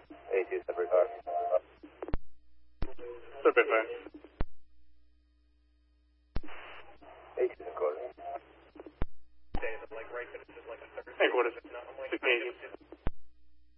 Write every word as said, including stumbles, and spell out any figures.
A two separate car. Separate car. A two quarter. Hey, what is it? six eighty.